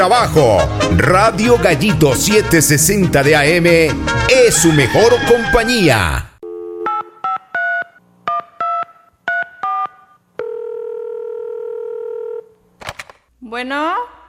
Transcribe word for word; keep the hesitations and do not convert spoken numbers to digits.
Trabajo. Radio Gallito setecientos sesenta de A M es su mejor compañía. Bueno.